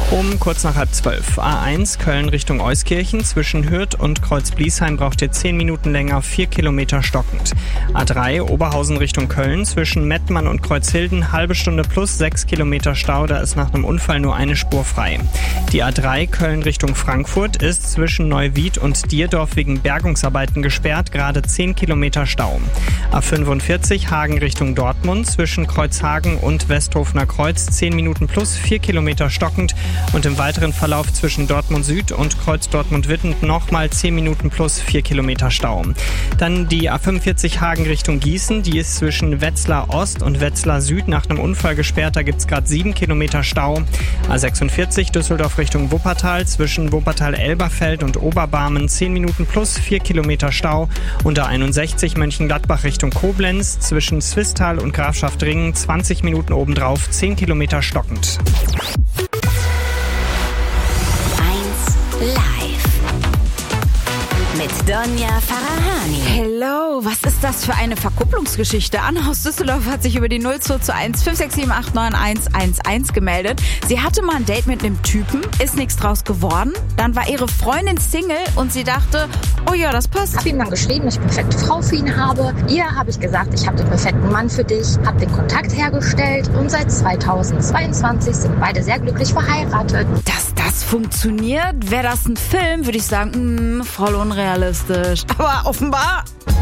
Um kurz nach 11:30. A1 Köln Richtung Euskirchen. Zwischen Hürth und Kreuz-Bliesheim braucht ihr 10 Minuten länger, 4 Kilometer stockend. A3 Oberhausen Richtung Köln. Zwischen Mettmann und Kreuzhilden halbe Stunde plus 6 Kilometer Stau. Da ist nach einem Unfall nur eine Spur frei. Die A3 Köln Richtung Frankfurt ist zwischen Neuwied und Dierdorf wegen Bergungsarbeiten gesperrt. Gerade 10 Kilometer Stau. A45 Hagen Richtung Dortmund. Zwischen Kreuzhagen und Westhofener Kreuz 10 Minuten plus 4 Kilometer stockend. Und im weiteren Verlauf zwischen Dortmund Süd und Kreuz Dortmund-Witten nochmal 10 Minuten plus 4 Kilometer Stau. Dann die A45 Hagen Richtung Gießen, die ist zwischen Wetzlar Ost und Wetzlar Süd nach einem Unfall gesperrt, da gibt es gerade 7 Kilometer Stau. A46 Düsseldorf Richtung Wuppertal, zwischen Wuppertal-Elberfeld und Oberbarmen 10 Minuten plus 4 Kilometer Stau. Und A61 Mönchengladbach Richtung Koblenz, zwischen Swisttal und Grafschaft Ringen 20 Minuten obendrauf, 10 Kilometer stockend. Live mit Donja Farahani. Hello, was ist das für eine Verkupplungsgeschichte? Anna aus Düsseldorf hat sich über die 0221 567 89111 gemeldet. Sie hatte mal ein Date mit einem Typen, ist nichts draus geworden. Dann war ihre Freundin Single und sie dachte, oh ja, das passt. Ich habe ihm dann geschrieben, dass ich die perfekte Frau für ihn habe. Ihr habe ich gesagt, ich habe den perfekten Mann für dich, habe den Kontakt hergestellt und seit 2022 sind beide sehr glücklich verheiratet. Dass das funktioniert, wäre das ein Film, würde ich sagen, voll unrealistisch. Aber offenbar